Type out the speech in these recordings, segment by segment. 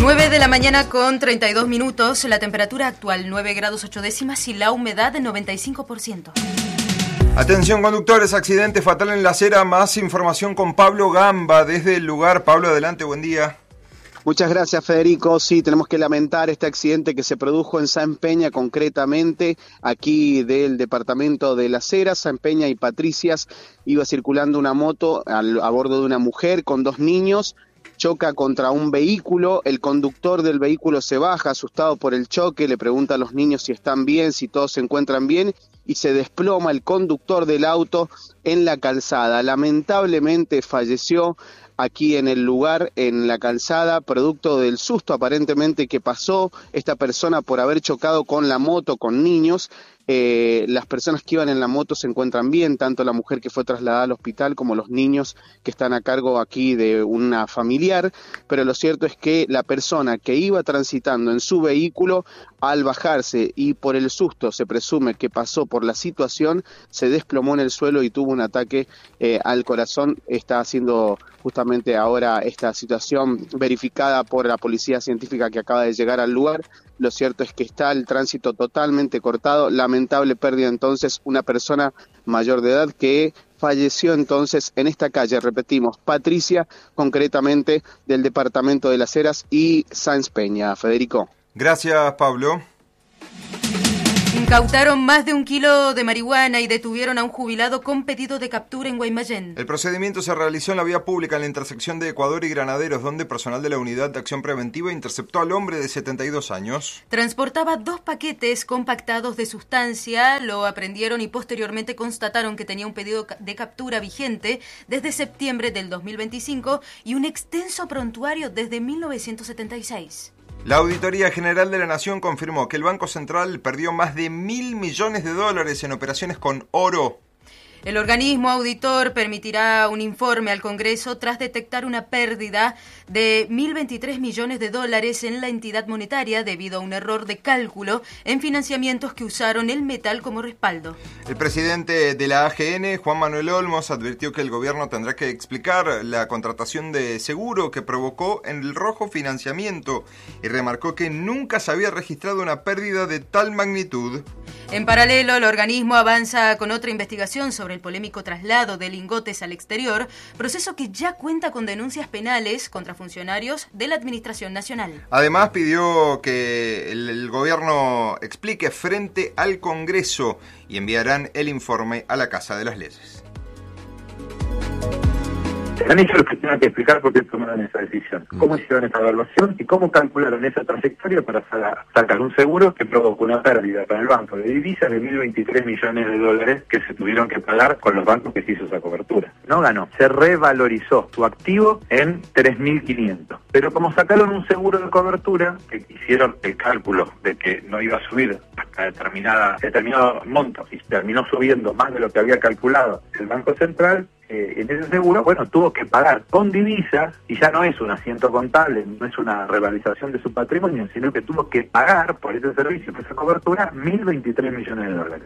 9 de la mañana con 32 minutos, la temperatura actual 9 grados 8 décimas y la humedad de 95%. Atención conductores, accidente fatal en La Acera, más información con Pablo Gamba desde el lugar. Pablo, adelante, buen día. Muchas gracias, Federico. Sí, tenemos que lamentar este accidente que se produjo en Sáenz Peña, concretamente aquí del departamento de Las Heras. Sáenz Peña y Patricias, iba circulando una moto a bordo de una mujer con dos niños. Choca contra un vehículo, el conductor del vehículo se baja asustado por el choque, le pregunta a los niños si están bien, si todos se encuentran bien, y se desploma el conductor del auto en la calzada. Lamentablemente falleció aquí en el lugar, en la calzada, producto del susto aparentemente que pasó esta persona por haber chocado con la moto con niños. Las personas que iban en la moto se encuentran bien, tanto la mujer que fue trasladada al hospital como los niños que están a cargo aquí de una familiar, pero lo cierto es que la persona que iba transitando en su vehículo, al bajarse y por el susto se presume que pasó por la situación, se desplomó en el suelo y tuvo un ataque al corazón. Está haciendo justamente ahora esta situación verificada por la policía científica que acaba de llegar al lugar. Lo cierto es que está el tránsito totalmente cortado. Lamentable pérdida entonces, una persona mayor de edad que falleció entonces en esta calle, repetimos, Patricia, concretamente del departamento de Las Heras y Sáenz Peña. Federico. Gracias, Pablo. Incautaron más de 1 kilo de marihuana y detuvieron a un jubilado con pedido de captura en Guaymallén. El procedimiento se realizó en la vía pública en la intersección de Ecuador y Granaderos, donde personal de la Unidad de Acción Preventiva interceptó al hombre de 72 años. Transportaba 2 paquetes compactados de sustancia, lo aprendieron y posteriormente constataron que tenía un pedido de captura vigente desde septiembre del 2025 y un extenso prontuario desde 1976. La Auditoría General de la Nación confirmó que el Banco Central perdió más de $1.000 millones en operaciones con oro. El organismo auditor permitirá un informe al Congreso tras detectar una pérdida de $1.023 millones en la entidad monetaria debido a un error de cálculo en financiamientos que usaron el metal como respaldo. El presidente de la AGN, Juan Manuel Olmos, advirtió que el gobierno tendrá que explicar la contratación de seguro que provocó en el rojo financiamiento y remarcó que nunca se había registrado una pérdida de tal magnitud. En paralelo, el organismo avanza con otra investigación sobre el polémico traslado de lingotes al exterior, proceso que ya cuenta con denuncias penales contra funcionarios de la Administración Nacional. Además, pidió que el gobierno explique frente al Congreso y enviarán el informe a la Casa de las Leyes. Han hecho lo que tengan que explicar por qué tomaron esa decisión, cómo hicieron esa evaluación y cómo calcularon esa trayectoria para sacar un seguro que provocó una pérdida para el banco de divisas de $1.023 millones que se tuvieron que pagar con los bancos que se hizo esa cobertura. No ganó, se revalorizó su activo en 3.500. Pero como sacaron un seguro de cobertura, que hicieron el cálculo de que no iba a subir hasta determinado monto y terminó subiendo más de lo que había calculado el Banco Central, en ese seguro, tuvo que pagar con divisas, y ya no es un asiento contable, no es una revalorización de su patrimonio, sino que tuvo que pagar por ese servicio, por esa cobertura, $1.023 millones.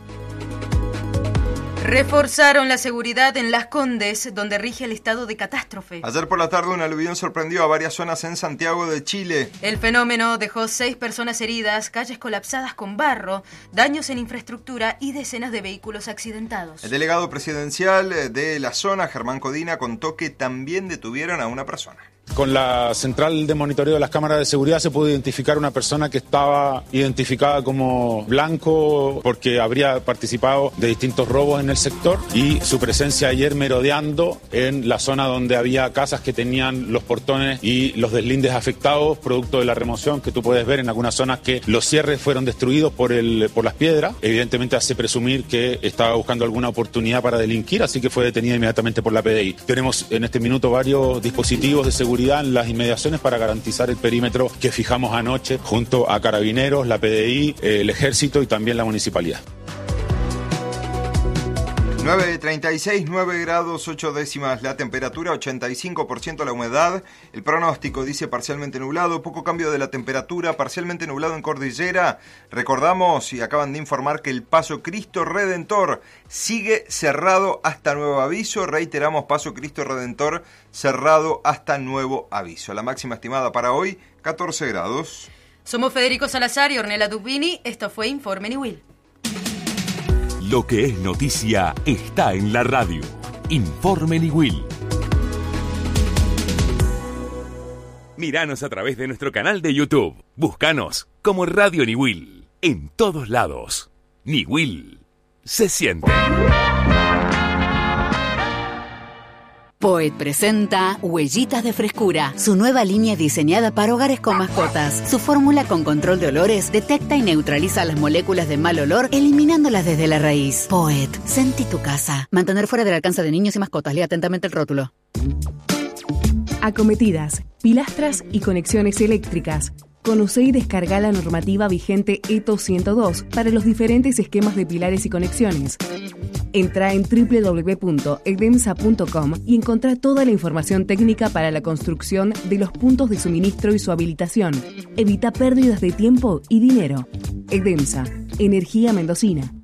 Reforzaron la seguridad en Las Condes, donde rige el estado de catástrofe. Ayer por la tarde un aluvión sorprendió a varias zonas en Santiago de Chile. El fenómeno dejó 6 personas heridas, calles colapsadas con barro, daños en infraestructura y decenas de vehículos accidentados. El delegado presidencial de la zona, Germán Codina, contó que también detuvieron a una persona. Con la central de monitoreo de las cámaras de seguridad se pudo identificar una persona que estaba identificada como blanco porque habría participado de distintos robos en el sector, y su presencia ayer merodeando en la zona donde había casas que tenían los portones y los deslindes afectados producto de la remoción, que tú puedes ver en algunas zonas que los cierres fueron destruidos por las piedras. Evidentemente hace presumir que estaba buscando alguna oportunidad para delinquir, así que fue detenida inmediatamente por la PDI. Tenemos en este minuto varios dispositivos de seguridad en las inmediaciones para garantizar el perímetro que fijamos anoche junto a Carabineros, la PDI, el Ejército y también la Municipalidad. 9:36, 9 grados 8 décimas la temperatura, 85% la humedad. El pronóstico dice parcialmente nublado, poco cambio de la temperatura, parcialmente nublado en cordillera. Recordamos y acaban de informar que el Paso Cristo Redentor sigue cerrado hasta nuevo aviso. Reiteramos, Paso Cristo Redentor cerrado hasta nuevo aviso. La máxima estimada para hoy, 14 grados. Somos Federico Salazar y Ornella Dubini. Esto fue Informe Niwil. Lo que es noticia está en la radio. Informe Niwil. Míranos a través de nuestro canal de YouTube. Búscanos como Radio Niwil. En todos lados. Niwil se siente. Poet presenta Huellitas de Frescura, su nueva línea diseñada para hogares con mascotas. Su fórmula con control de olores detecta y neutraliza las moléculas de mal olor, eliminándolas desde la raíz. Poet, sentí tu casa. Mantener fuera del alcance de niños y mascotas. Lea atentamente el rótulo. Acometidas, pilastras y conexiones eléctricas. Conoce y descarga la normativa vigente ETO 102 para los diferentes esquemas de pilares y conexiones. Entra en www.edemsa.com y encontrá toda la información técnica para la construcción de los puntos de suministro y su habilitación. Evita pérdidas de tiempo y dinero. Edemsa, energía mendocina.